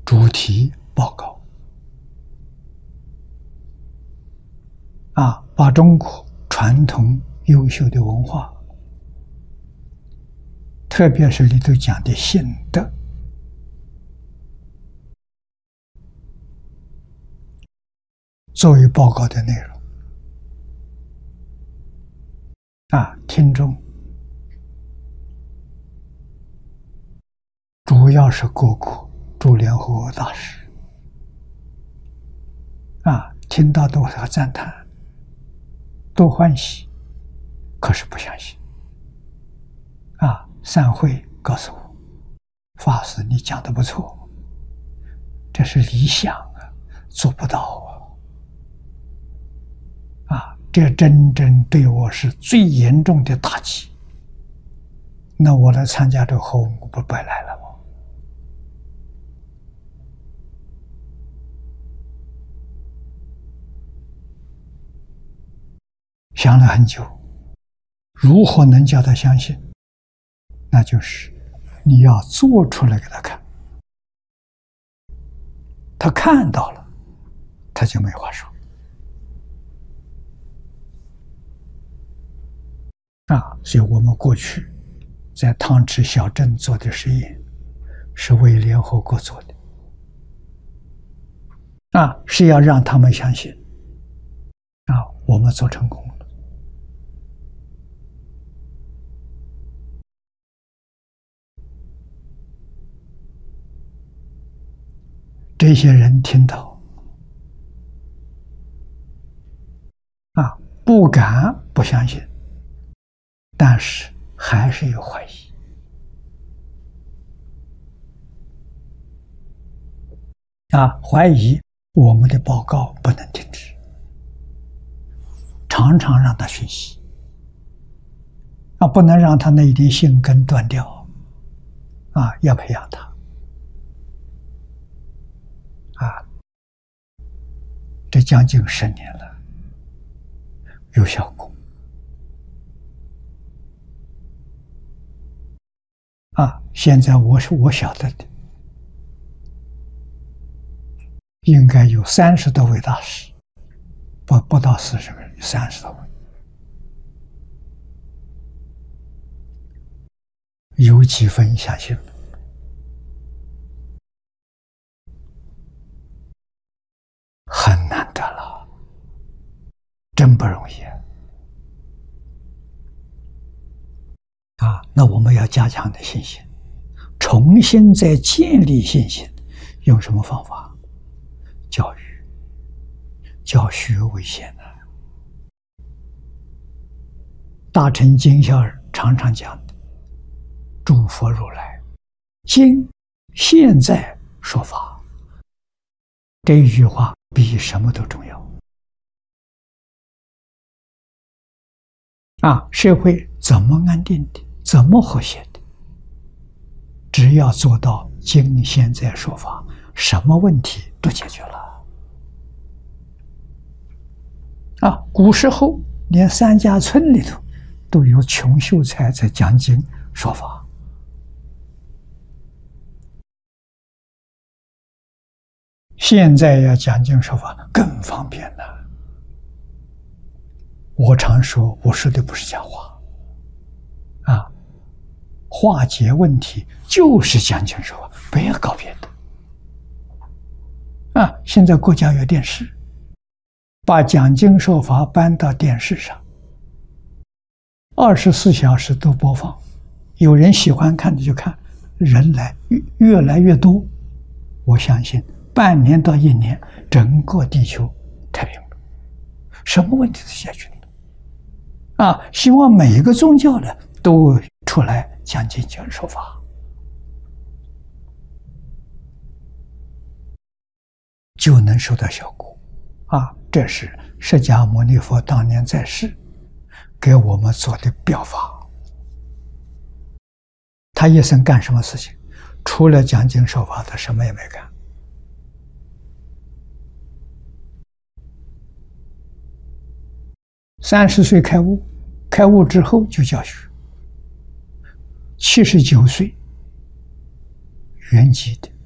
主题报告把中国传统优秀的文化，特别是里头讲的信德，作为报告的内容听众主要是各国驻联合国大使听到都很赞叹，都欢喜，可是不相信散会告诉我，法师你讲的不错，这是理想做不到这真正对我是最严重的打击。那我来参加这个活动不白来了吗？想了很久，如何能叫他相信？那就是你要做出来给他看，他看到了，他就没话说所以我们过去在汤池小镇做的实验，是为联合国做的是要让他们相信我们做成功了。这些人听到不敢不相信，但是还是有怀疑怀疑我们的报告不能停止，常常让他学习不能让他那一点性根断掉要培养他这将近10年了，有效果现在我晓得的，应该有30多位大师，不到40人，30多位，有几分相信了，很难得了，真不容易那我们要加强的信心，重新再建立信心，用什么方法？教育，教学为先大乘经校常常讲的，诸佛如来今现在说法，这一句话比什么都重要社会怎么安定的，怎么和谐的，只要做到今现在说法，什么问题都解决了古时候连3家村里头都有穷秀才在讲经说法现在要讲经说法更方便了。我常说，我说的不是假话化解问题就是讲经说法，不要搞别的现在国家有电视，把讲经说法搬到电视上，24小时都播放，有人喜欢看的就看，人越来越多，我相信半年到1年，整个地球太平了，什么问题都解决了希望每一个宗教的都出来讲经讲说法，就能收到效果这是释迦牟尼佛当年在世给我们做的表法。他一生干什么事情？除了讲经说法，他什么也没干。30岁开悟，开悟之后就教学，79岁圆寂的。